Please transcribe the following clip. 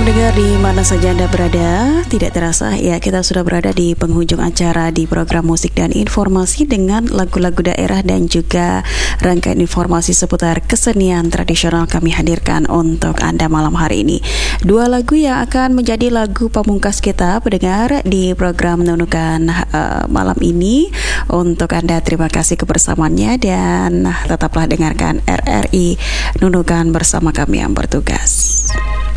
Pendengar di mana saja Anda berada, tidak terasa ya kita sudah berada di penghujung acara di program musik dan informasi dengan lagu-lagu daerah dan juga rangkaian informasi seputar kesenian tradisional kami hadirkan untuk Anda malam hari ini. Dua lagu yang akan menjadi lagu pamungkas kita pendengar di program Nunukan malam ini. Untuk Anda terima kasih kebersamaannya dan tetaplah dengarkan RRI Nunukan bersama kami yang bertugas.